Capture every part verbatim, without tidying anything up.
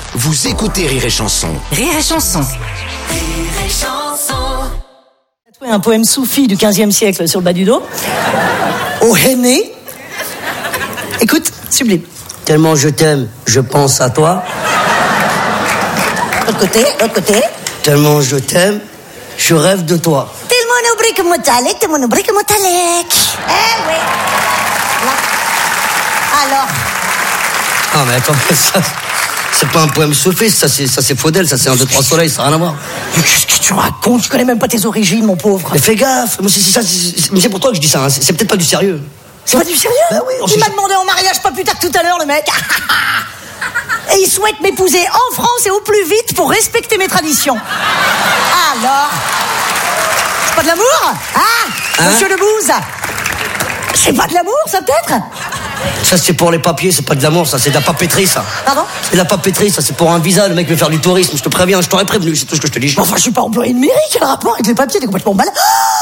Vous écoutez Rire et Chanson. Rire et Chanson. Rire et Chanson. Un poème soufi du quinzième siècle sur le bas du dos. Au henné. Écoute, sublime. Tellement je t'aime, je pense à toi. L'autre côté, l'autre côté. Tellement je t'aime, je rêve de toi. Tellement obrique motalek, tellement obrique motalek. Eh oui. Là. Alors. Ah mais attends, ça, c'est pas un poème soufi, ça c'est, ça c'est Faudel, ça c'est un, deux, trois soleils, ça n'a rien à voir. Mais qu'est-ce que tu racontes? Tu connais même pas tes origines, mon pauvre. Mais fais gaffe, mais c'est, c'est, ça, c'est, mais c'est pour toi que je dis ça, hein. c'est, c'est peut-être pas du sérieux. C'est pas du sérieux? Ben oui, on Il sait- m'a demandé en mariage pas plus tard que tout à l'heure, le mec. Et il souhaite m'épouser en France et au plus vite pour respecter mes traditions. Alors? C'est pas de l'amour? Ah, Hein? monsieur Lebouze? C'est pas de l'amour, ça, peut-être? Ça c'est pour les papiers, c'est pas de l'amour, ça c'est de la papeterie, ça. Pardon? C'est de la papeterie, ça c'est pour un visa, le mec veut faire du tourisme, je te préviens, je t'aurais prévenu, c'est tout ce que je te dis. Enfin, je suis pas employé de mairie, quel rapport avec les papiers? T'es complètement malade.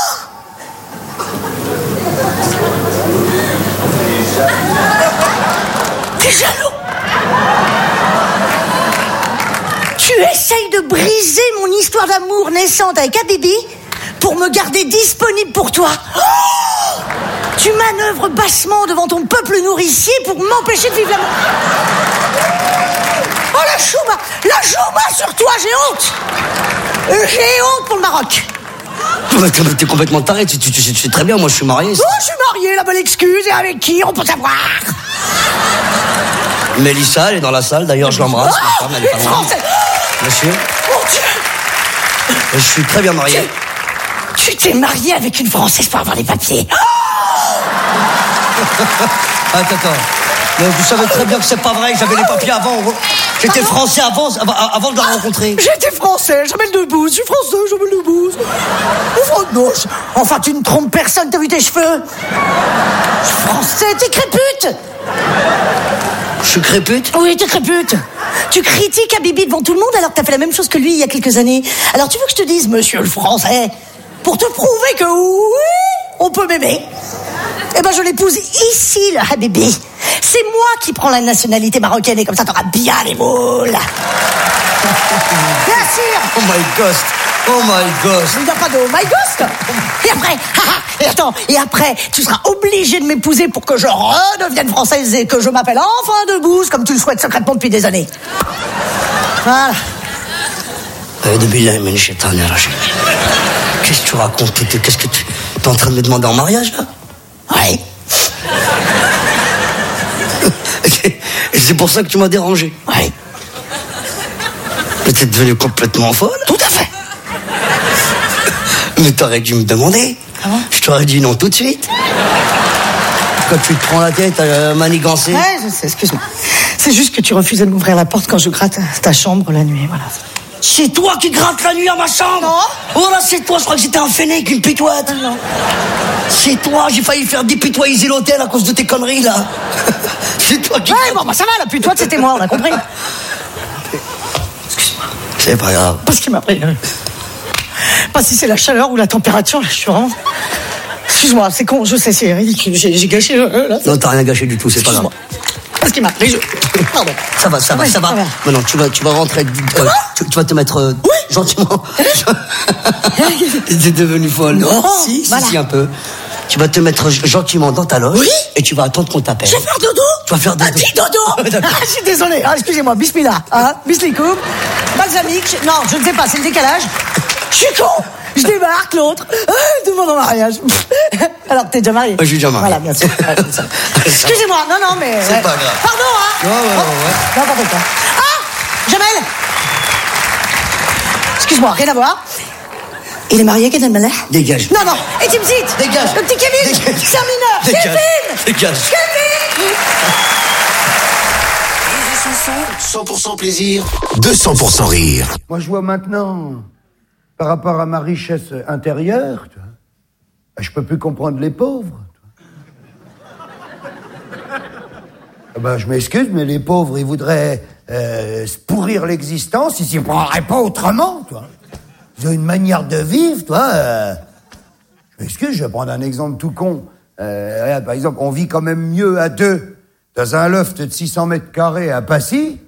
T'es jaloux? Tu essayes de briser mon histoire d'amour naissante avec Habibi pour me garder disponible pour toi. Oh, tu manœuvres bassement devant ton peuple nourricier pour m'empêcher de vivre l'amour. Oh, la chouma, la chouma sur toi, j'ai honte. Euh, J'ai honte pour le Maroc. Mais T'es, t'es complètement taré, tu, tu, tu, sais- tu sais très bien, moi je suis marié. Oh, je suis marié, la bonne excuse, et avec qui, on peut savoir. Mélissa, elle est dans la salle, d'ailleurs je l'embrasse, Oh, ma femme, elle est pas une loin. Française. Bien sûr. Mon Dieu, Je suis très bien marié. tu t'es marié avec une Française pour avoir les papiers. Attends, attends. Mais vous savez très bien que c'est pas vrai, j'avais les papiers avant. J'étais Pardon français avant, avant, avant de la rencontrer. J'étais français, j'appelle Debouze, je suis français, j'appelle Debouze. Enfin, non, je- enfin, tu ne trompes personne, t'as vu tes cheveux? Je suis français, t'es crépute. Je suis crépute. Oui, t'es crépute. Tu critiques Habibi devant tout le monde alors que t'as fait la même chose que lui il y a quelques années. Alors tu veux que je te dise, monsieur le français, pour te prouver que oui, on peut m'aimer, eh ben je l'épouse ici, le Habibi. C'est moi qui prends la nationalité marocaine et comme ça t'auras bien les moules. Bien sûr. Oh my ghost. Oh my ghost. Il n'y a pas de oh my ghost. Et après, haha, et attends, et après, tu seras obligé de m'épouser pour que je redevienne française et que je m'appelle enfin Debouze, comme tu le souhaites secrètement depuis des années. Voilà. Euh, depuis là, mais chétan, qu'est-ce que tu racontes? T'es- Qu'est-ce que tu... T'es en train de me demander en mariage, là? Ouais. Et c'est pour ça que tu m'as dérangé. Ouais. Mais t'es devenue complètement folle. Tout à fait. Mais t'aurais dû me demander. Ah bon? Je t'aurais dit non tout de suite. Quand tu te prends la tête à manigancer. Ouais, je sais, excuse-moi. C'est juste que tu refusais de m'ouvrir la porte quand je gratte ta chambre la nuit, voilà. C'est toi qui grattes la nuit à ma chambre. Non. Oh là, c'est toi, je crois que c'était un fennec, une pitoite. Non. C'est toi, j'ai failli faire dépitoiser l'hôtel à cause de tes conneries, là. C'est toi qui... Ouais, bon, bah ça va, la putoite, c'était moi, on a compris. C'est pas grave. Parce qu'il m'a pris. euh, Pas si c'est la chaleur ou la température, là, je suis vraiment. Excuse-moi, c'est con, je sais, c'est ridicule. J'ai, j'ai gâché, euh, là. Non, t'as rien gâché du tout, c'est pas grave. Excuse-moi. Parce qu'il m'a pris, je. Pardon. Ça va, ça va, Ouais, ça va. ça va. Maintenant, tu vas, tu vas rentrer. euh, tu, tu vas te mettre euh, gentiment. T'es devenue folle. Non, si, si, voilà. si, un peu. Tu vas te mettre gentiment dans ta loge. Oui. Et tu vas attendre qu'on t'appelle. Je vais faire dodo. Tu vas faire dodo. Un petit dodo. D'accord. Ah, je suis désolé. Ah, excusez-moi. Bismillah. Hein, Bismillah. Balsamique. Non, je ne sais pas. C'est le décalage. Je suis con. Je débarque, l'autre. Ah, demande en mariage. Alors, t'es déjà marié? Ouais, je suis déjà marié. Voilà, bien sûr. Ouais, c'est ça. Excusez-moi. Non, non, mais. C'est pas grave. Pardon, hein. Ouais, ouais, ouais, ouais. N'importe quoi. Ah, Jamel. Excuse-moi, rien à voir. Il est marié, Kevin Mallet? Dégage. Non, non. Et Timsit. Dégage. Le petit Kevin. Dégage. C'est un mineur. Dégage. Kevin. Dégage. Kevin. cent pour cent plaisir, deux cents pour cent rire. Moi, je vois maintenant, par rapport à ma richesse intérieure, tu vois, ben, je peux plus comprendre les pauvres. Tu vois. Ah ben, je m'excuse, mais les pauvres, ils voudraient euh, se pourrir l'existence, ils s'y prendraient pas autrement, tu vois. Ils ont une manière de vivre, tu vois. Euh, je m'excuse, je vais prendre un exemple tout con. Euh, regarde, par exemple, on vit quand même mieux à deux dans un loft de six cents mètres carrés à Passy